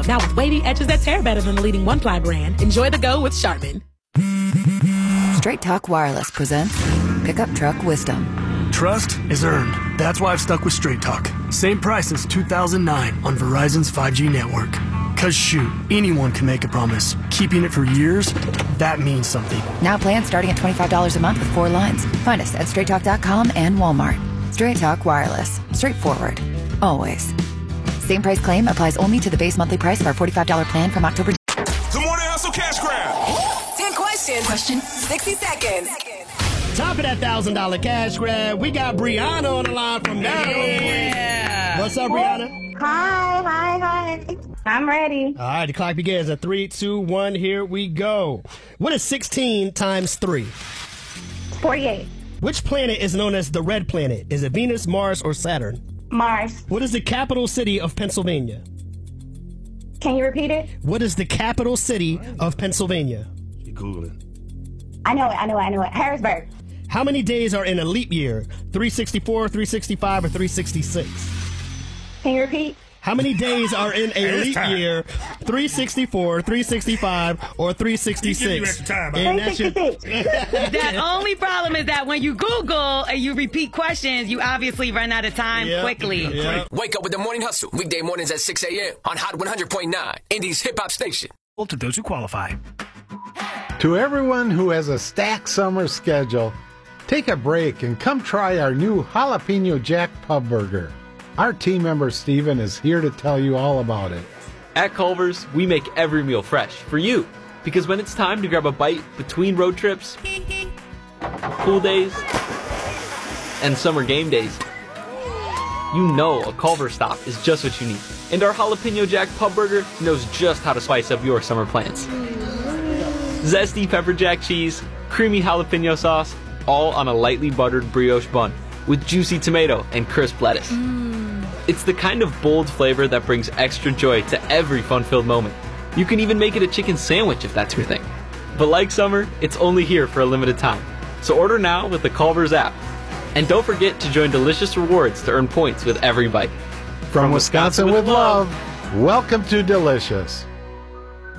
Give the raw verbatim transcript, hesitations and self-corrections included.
Now with wavy edges that tear better than the leading one-ply brand, enjoy the go with Charmin. Straight Talk Wireless presents Pickup Truck Wisdom. Trust is earned. That's why I've stuck with Straight Talk. Same price since two thousand nine on Verizon's five G network. Cause shoot, anyone can make a promise. Keeping it for years, that means something. Now plans starting at twenty-five dollars a month with four lines. Find us at straight talk dot com and Walmart. Straight Talk Wireless. Straightforward. Always. Same price claim applies only to the base monthly price of our forty-five dollars plan from October. The Morning Hustle Cash Grab. ten questions. Question. sixty seconds. Top of that one thousand dollars cash grab, we got Brianna on the line from Maryland. Yeah. What's up, Brianna? Hi, hi, hi. I'm ready. All right, the clock begins at three, two, one. Here we go. What is sixteen times three? forty-eight. Which planet is known as the red planet? Is it Venus, Mars, or Saturn? Mars. What is the capital city of Pennsylvania? Can you repeat it? What is the capital city of Pennsylvania? You Googling. I know it, I know it, I know it. Harrisburg. How many days are in a leap year? three sixty-four, three sixty-five, or three sixty-six? Can you repeat? How many days are in a leap year? three sixty-four, three sixty-five, or three sixty-six? three sixty-six. The only problem is that when you Google and you repeat questions, you obviously run out of time Yep. quickly. Yep. Wake up with the Morning Hustle. Weekday mornings at six a.m. on Hot one hundred point nine, Indy's hip-hop station. Well, to those who qualify. To everyone who has a stacked summer schedule, take a break and come try our new Jalapeno Jack Pub Burger. Our team member Steven is here to tell you all about it. At Culver's, we make every meal fresh for you. Because when it's time to grab a bite between road trips, pool days, and summer game days, you know a Culver's stop is just what you need. And our Jalapeno Jack Pub Burger knows just how to spice up your summer plans. Zesty pepper jack cheese, creamy jalapeno sauce, all on a lightly buttered brioche bun with juicy tomato and crisp lettuce. Mm. It's the kind of bold flavor that brings extra joy to every fun-filled moment. You can even make it a chicken sandwich if that's your thing. But like summer, it's only here for a limited time. So order now with the Culver's app. And don't forget to join Delicious Rewards to earn points with every bite. From, From Wisconsin, Wisconsin with love, love, welcome to Delicious.